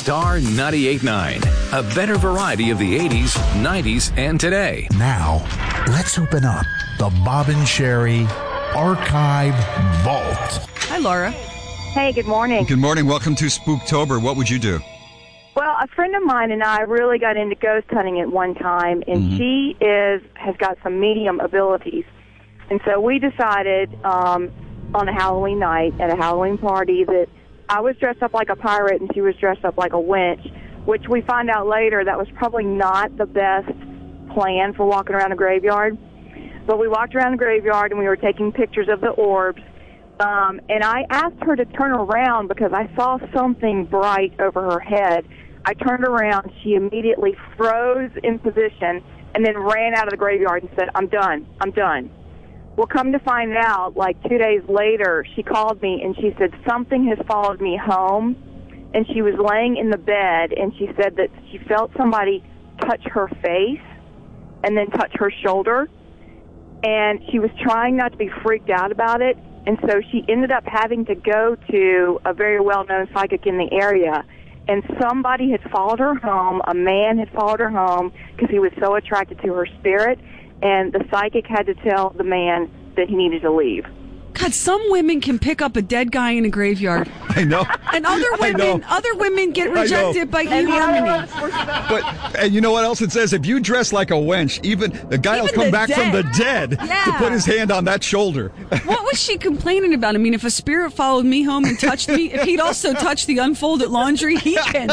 Star 98.9. A better variety of the 80s, 90s, and today. Now, let's open up the Bob and Sherry Archive Vault. Hi, Laura. Hey, good morning. Good morning. Welcome to Spooktober. What would you do? Well, a friend of mine and I really got into ghost hunting at one time, and she has got some medium abilities. And so we decided on a Halloween night at a Halloween party that I was dressed up like a pirate and she was dressed up like a witch, which we find out later that was probably not the best plan for walking around a graveyard. But we walked around the graveyard and we were taking pictures of the orbs. And I asked her to turn around because I saw something bright over her head. I turned around. She immediately froze in position and then ran out of the graveyard and said, I'm done. Well, come to find out, like 2 days later, she called me and she said, something has followed me home. And she was laying in the bed and she said that she felt somebody touch her face and then touch her shoulder. And she was trying not to be freaked out about it. And so she ended up having to go to a very well-known psychic in the area. And somebody had followed her home, a man had followed her home because he was so attracted to her spirit. And the psychic had to tell the man that he needed to leave. God, some women can pick up a dead guy in a graveyard. I know. And other women get rejected by eHarmony. And you know what else it says? If you dress like a wench, even the guy will come back from the dead to put his hand on that shoulder. What was she complaining about? I mean, if a spirit followed me home and touched me, if he'd also touched the unfolded laundry, he can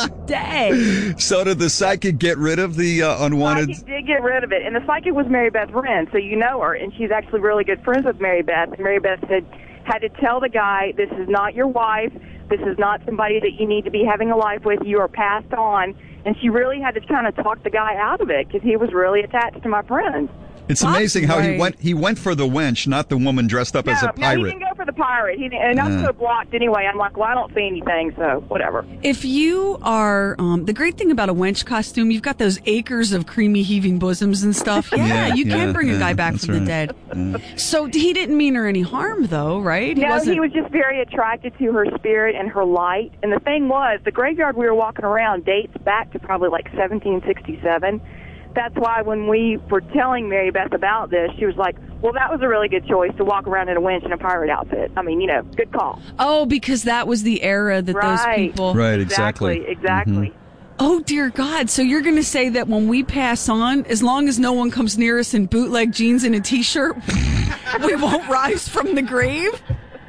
stay. So did the psychic get rid of the unwanted? The psychic did get rid of it. And the psychic was Mary Beth Wren, so you know her. And she's actually really good friends with Mary Beth. And Mary Beth had to tell the guy, this is not your wife. This is not somebody that you need to be having a life with. You are passed on. And she really had to kind of talk the guy out of it because he was really attached to my friend. It's amazing how he went for the wench, not the woman dressed up as a pirate. No, he didn't go for the pirate. And I'm so blocked anyway. I'm like, well, I don't see anything, so whatever. If you are, the great thing about a wench costume, you've got those acres of creamy heaving bosoms and stuff. Yeah, you can bring a guy back from the dead. So he didn't mean her any harm, though, right? He was just very attracted to her spirit and her light. And the thing was, the graveyard we were walking around dates back to probably like 1767. That's why when we were telling Mary Beth about this, she was like, well, that was a really good choice to walk around in a winch and a pirate outfit. I mean, good call. Oh, because that was the era that those people... Right, exactly. Exactly. Oh, dear God. So you're going to say that when we pass on, as long as no one comes near us in bootleg jeans and a T-shirt, we won't rise from the grave?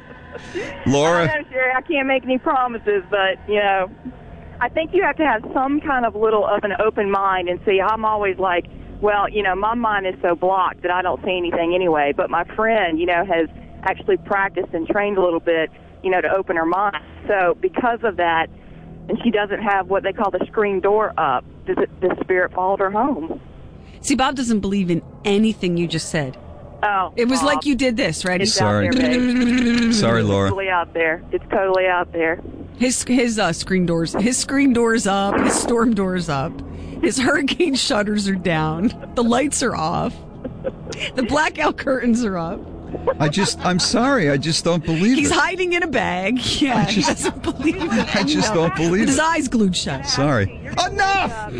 Laura? I don't know, Sherry, I can't make any promises, but, I think you have to have some kind of an open mind and see. I'm always like, well, my mind is so blocked that I don't see anything anyway. But my friend, has actually practiced and trained a little bit, to open her mind. So because of that, and she doesn't have what they call the screen door up, the spirit followed her home. See, Bob doesn't believe in anything you just said. Oh, it was like you did this, right? Sorry. Out there, babe. Sorry, Laura. It's totally out there. His screen doors up, his storm doors up, his hurricane shutters are down, the lights are off, the blackout curtains are up. I'm sorry, I just don't believe He's it. hiding in a bag. Yeah, he doesn't believe it. I just don't believe With it. his eyes glued shut. Sorry. Enough!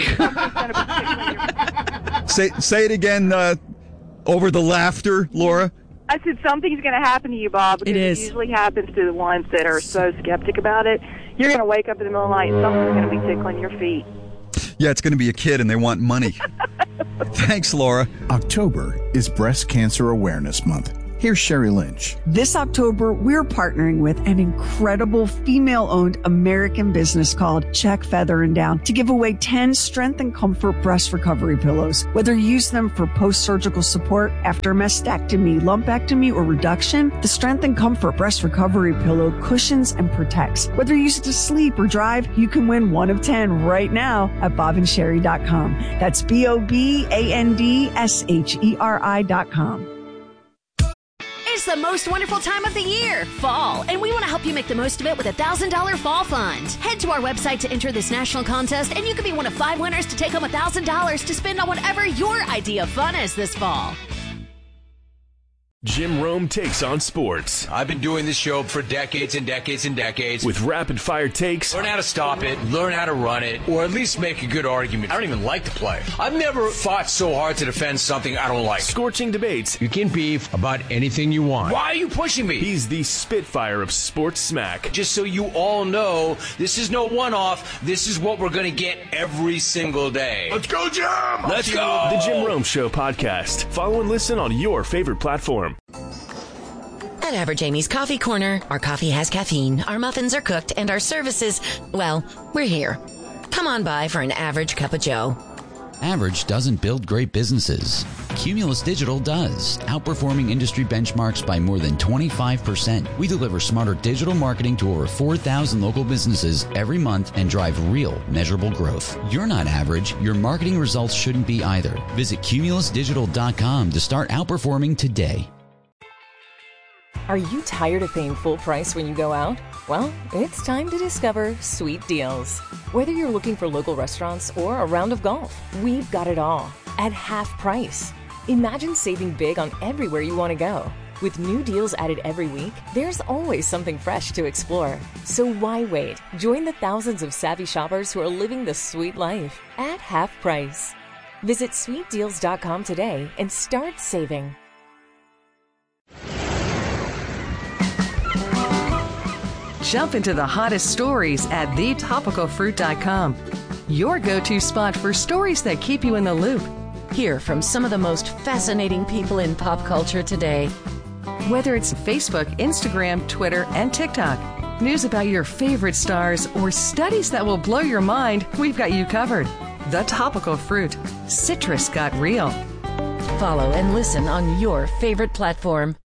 Say it again over the laughter, Laura. I said something's going to happen to you, Bob, because it usually happens to the ones that are so skeptic about it. You're going to wake up in the middle of the night and something's going to be tickling your feet. Yeah, it's going to be a kid and they want money. Thanks, Laura. October is Breast Cancer Awareness Month. Here's Sherry Lynch. This October, we're partnering with an incredible female-owned American business called Check Feather and Down to give away 10 Strength and Comfort breast recovery pillows. Whether you use them for post-surgical support after mastectomy, lumpectomy, or reduction, the Strength and Comfort breast recovery pillow cushions and protects. Whether you use it to sleep or drive, you can win one of 10 right now at bobandsherry.com. That's BOBANDSHERI.com. It's the most wonderful time of the year, fall, and we want to help you make the most of it with a $1,000 fall fund. Head to our website to enter this national contest, and you could be one of 5 winners to take home $1,000 to spend on whatever your idea of fun is this fall. Jim Rome takes on sports. I've been doing this show for decades and decades and decades. With rapid-fire takes. Learn how to stop it, learn how to run it, or at least make a good argument. I don't even like the play. I've never fought so hard to defend something I don't like. Scorching debates. You can beef about anything you want. Why are you pushing me? He's the Spitfire of sports smack. Just so you all know, this is no one-off. This is what we're going to get every single day. Let's go, Jim! Let's go! The Jim Rome Show podcast. Follow and listen on your favorite platform. At Average Amy's Coffee Corner, our coffee has caffeine, our muffins are cooked, and our services, well, we're here. Come on by for an average cup of joe. Average doesn't build great businesses. Cumulus Digital does, outperforming industry benchmarks by more than 25%. We deliver smarter digital marketing to over 4,000 local businesses every month and drive real, measurable growth. You're not average. Your marketing results shouldn't be either. Visit cumulusdigital.com to start outperforming today. Are you tired of paying full price when you go out? Well, it's time to discover Sweet Deals. Whether you're looking for local restaurants or a round of golf, we've got it all at half price. Imagine saving big on everywhere you want to go. With new deals added every week, there's always something fresh to explore. So why wait? Join the thousands of savvy shoppers who are living the sweet life at half price. Visit sweetdeals.com today and start saving. Jump into the hottest stories at thetopicalfruit.com. Your go-to spot for stories that keep you in the loop. Hear from some of the most fascinating people in pop culture today. Whether it's Facebook, Instagram, Twitter, and TikTok, news about your favorite stars, or studies that will blow your mind, we've got you covered. The Topical Fruit. Citrus got real. Follow and listen on your favorite platform.